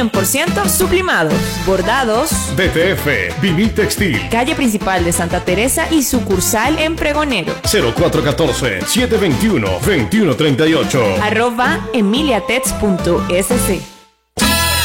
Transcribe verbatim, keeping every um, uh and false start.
cien por ciento sublimados, bordados. D T F, Vinil Textil. Calle principal de Santa Teresa y sucursal en Pregonero. cero cuatro uno cuatro, siete dos uno, dos uno tres ocho. Arroba emiliatex punto es ce.